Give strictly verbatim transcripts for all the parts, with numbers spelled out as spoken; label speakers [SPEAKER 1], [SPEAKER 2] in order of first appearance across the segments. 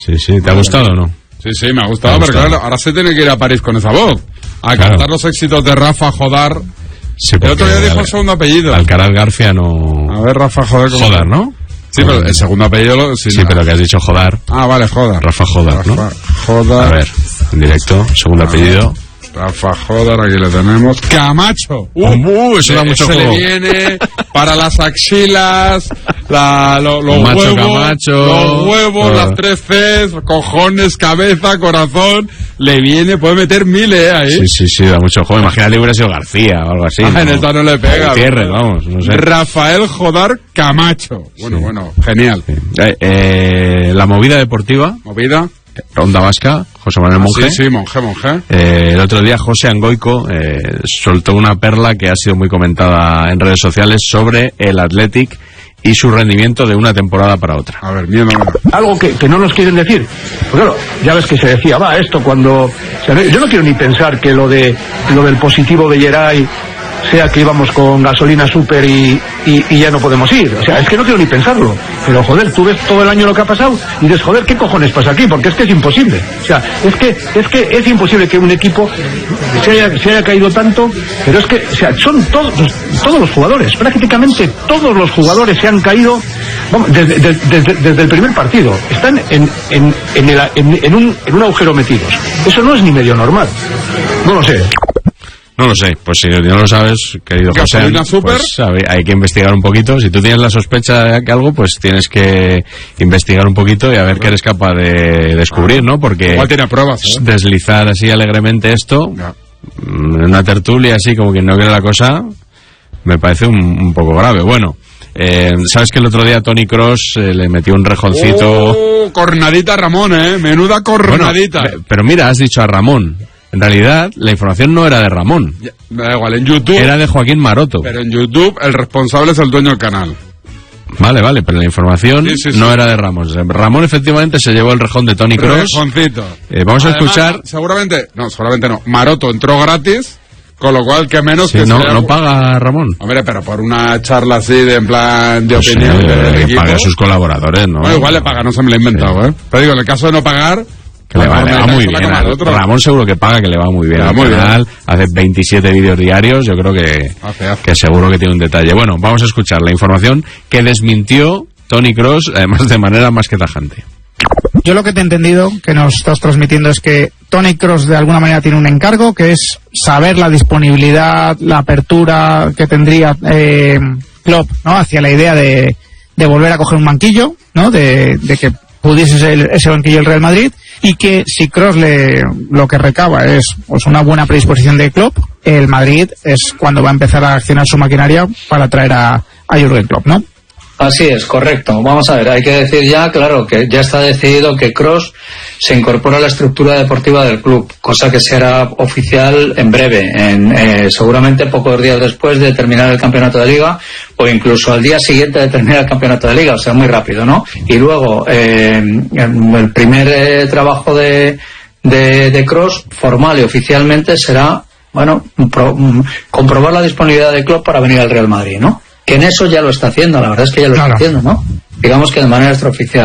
[SPEAKER 1] Sí, sí, ¿te ha gustado o no?
[SPEAKER 2] Sí, sí, me ha gustado, pero claro, ahora se tiene que ir a París con esa voz. A claro. cantar los éxitos de Rafa Jodar.
[SPEAKER 1] Sí,
[SPEAKER 2] el otro día dijo el segundo apellido.
[SPEAKER 1] Alcaraz García no...
[SPEAKER 2] A ver, Rafa Jodar.
[SPEAKER 1] Jodar, ¿no?
[SPEAKER 2] Sí, pero el segundo apellido... Lo...
[SPEAKER 1] Sí, sí pero que has dicho Jodar.
[SPEAKER 2] Ah, vale, Jodar.
[SPEAKER 1] Rafa Jodar, ¿no?
[SPEAKER 2] Rafa Jodar.
[SPEAKER 1] A ver, en directo, segundo apellido.
[SPEAKER 2] Rafa Jodar, aquí lo tenemos. Camacho.
[SPEAKER 1] Uh, uh eso da mucho
[SPEAKER 2] se
[SPEAKER 1] juego.
[SPEAKER 2] le viene para las axilas, la, lo, los
[SPEAKER 1] Macho
[SPEAKER 2] huevos,
[SPEAKER 1] Camacho,
[SPEAKER 2] los huevos,
[SPEAKER 1] uh.
[SPEAKER 2] las tres Cs, cojones, cabeza, corazón. Le viene, puede meter miles eh, ahí.
[SPEAKER 1] Sí, sí, sí, da mucho juego. Imagínate hubiera sido García o algo así.
[SPEAKER 2] Ah,
[SPEAKER 1] ¿no?
[SPEAKER 2] en esta no le pega.
[SPEAKER 1] Cierre, vamos, no sé.
[SPEAKER 2] Rafael Jodar Camacho. Bueno, sí. bueno, genial.
[SPEAKER 1] Sí. Eh, eh, la movida deportiva.
[SPEAKER 2] Movida.
[SPEAKER 1] Onda Vasca, José Manuel Monge.
[SPEAKER 2] Sí, sí, Monge, Monge.
[SPEAKER 1] Eh, el otro día José Angoico eh, soltó una perla que ha sido muy comentada en redes sociales sobre el Athletic y su rendimiento de una temporada para otra.
[SPEAKER 2] A ver, miedo.
[SPEAKER 3] Algo que, que no nos quieren decir. Pues claro, ya ves que se decía, va, esto cuando... O sea, yo no quiero ni pensar que lo de lo del positivo de Geray sea que íbamos con gasolina super y, y, y ya no podemos ir. O sea, es que no quiero ni pensarlo. Pero joder, tú ves todo el año lo que ha pasado y dices, joder, ¿qué cojones pasa aquí? Porque es que es imposible. O sea, es que es que es imposible que un equipo se haya, se haya caído tanto, pero es que, o sea, son todos, todos los jugadores, prácticamente todos los jugadores se han caído vamos, desde, desde, desde, desde el primer partido. Están en, en, en, el, en, en, un, en un agujero metidos. Eso no es ni medio normal. No lo sé.
[SPEAKER 1] No lo sé, pues si no lo sabes, querido José, pues hay que investigar un poquito. Si tú tienes la sospecha de que algo, pues tienes que investigar un poquito y a ver qué eres capaz de descubrir, ¿no? Porque
[SPEAKER 2] igual tiene pruebas, ¿eh?
[SPEAKER 1] Deslizar así alegremente esto, ya. en una tertulia así como quien no quiere la cosa, me parece un, un poco grave. Bueno, eh, sabes que el otro día Toni Kroos eh, le metió un rejoncito...
[SPEAKER 2] Oh, cornadita a Ramón, ¿eh? Menuda cornadita.
[SPEAKER 1] Bueno, pero mira, has dicho a Ramón... En realidad, la información no era de Ramón.
[SPEAKER 2] Ya, me da igual, en YouTube...
[SPEAKER 1] Era de Joaquín Maroto.
[SPEAKER 2] Pero en YouTube el responsable es el dueño del canal.
[SPEAKER 1] Vale, vale, pero la información sí, sí, sí. no era de Ramón. Ramón efectivamente se llevó el rejón de Toni Kroos.
[SPEAKER 2] Rejoncito.
[SPEAKER 1] Eh, vamos Además, a escuchar...
[SPEAKER 2] Seguramente, no, seguramente no. Maroto entró gratis, con lo cual que menos
[SPEAKER 1] sí,
[SPEAKER 2] que
[SPEAKER 1] no,
[SPEAKER 2] sea...
[SPEAKER 1] no paga Ramón.
[SPEAKER 2] Hombre, pero por una charla así de en plan de
[SPEAKER 1] pues
[SPEAKER 2] opinión...
[SPEAKER 1] Sí,
[SPEAKER 2] del
[SPEAKER 1] que
[SPEAKER 2] equipo,
[SPEAKER 1] pague a sus colaboradores, ¿no?
[SPEAKER 2] No, igual le paga, no se me lo he inventado, sí. ¿eh? Pero digo, en el caso de no pagar...
[SPEAKER 1] Que le va, le va muy bien. A, Ramón seguro que paga, que le va muy bien al canal. Hace veintisiete vídeos diarios, yo creo que, hace, hace. que seguro que tiene un detalle. Bueno, vamos a escuchar la información que desmintió Toni Kroos, además de manera más que tajante.
[SPEAKER 4] Yo lo que te he entendido, que nos estás transmitiendo, es que Toni Kroos de alguna manera tiene un encargo, que es saber la disponibilidad, la apertura que tendría eh, Klopp, ¿no? Hacia la idea de, de volver a coger un banquillo, ¿no? De, de que pudiese ser ese banquillo el Real Madrid, y que si Kroos le, lo que recaba es pues una buena predisposición de Klopp, el Madrid es cuando va a empezar a accionar su maquinaria para traer a, a Jürgen Klopp, ¿no?
[SPEAKER 5] Así es, correcto. Vamos a ver, hay que decir ya, claro, que ya está decidido que Kroos se incorpora a la estructura deportiva del club, cosa que será oficial en breve, en, eh, seguramente pocos días después de terminar el campeonato de Liga, o incluso al día siguiente de terminar el campeonato de Liga, o sea, muy rápido, ¿no? Y luego, eh, el primer eh, trabajo de, de, de Kroos, formal y oficialmente, será, bueno, pro, comprobar la disponibilidad de Klopp para venir al Real Madrid, ¿no? Que en eso ya lo está haciendo, la verdad es que ya lo claro. está haciendo, ¿no? Digamos que de manera extraoficial.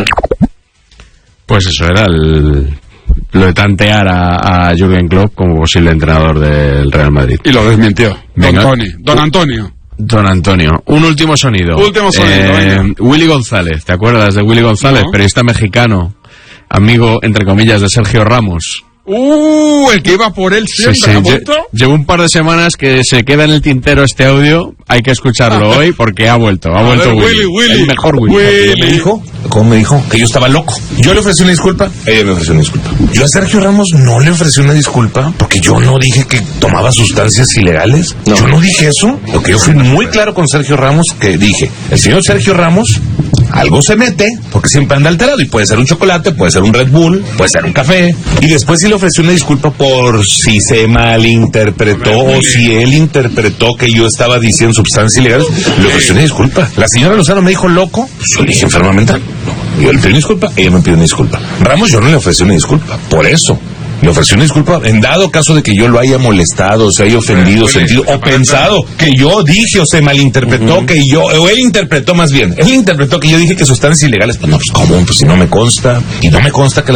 [SPEAKER 1] Pues eso era el, lo de tantear a, a Jürgen Klopp como posible entrenador del Real Madrid.
[SPEAKER 2] Y lo desmintió. Venga. Don Tony, Don Antonio.
[SPEAKER 1] Don Antonio. Un último sonido.
[SPEAKER 2] Último sonido.
[SPEAKER 1] Eh, Willy González, ¿te acuerdas de Willy González? No. Periodista mexicano, amigo, entre comillas, de Sergio Ramos.
[SPEAKER 2] Uh, el que iba por él siempre,
[SPEAKER 1] sí, sí. Lle- Llevo un par de semanas que se queda en el tintero este audio. Hay que escucharlo hoy porque ha vuelto, ha a vuelto
[SPEAKER 2] ver,
[SPEAKER 1] Willy,
[SPEAKER 2] Willy, Willy.
[SPEAKER 1] El mejor Willy.
[SPEAKER 6] Willy. Me dijo, ¿cómo me dijo? Que yo estaba loco. Yo le ofrecí una disculpa, ella me ofreció una disculpa. Yo a Sergio Ramos no le ofrecí una disculpa porque yo no dije que tomaba sustancias ilegales. No. Yo no dije eso. Porque yo fui muy claro con Sergio Ramos que dije, el señor Sergio Ramos algo se mete porque siempre anda alterado y puede ser un chocolate, puede ser un Red Bull, puede ser un café. Y después sí le ofrecí una disculpa por si se malinterpretó o si él interpretó que yo estaba diciendo sustancias ilegales. Le ofrecí una disculpa. La señora Lozano me dijo loco, yo le dije enferma mental. No, yo le pedí una disculpa, ella me pidió una disculpa. Ramos yo no le ofrecí una disculpa, por eso. Le ofreció una disculpa en dado caso de que yo lo haya molestado, se haya ofendido, sentido o pensado que yo dije o se malinterpretó, uh-huh. que yo, o él interpretó más bien, él interpretó que yo dije que sustancias ilegales. Pues no, pues cómo, pues si no me consta, y no me consta que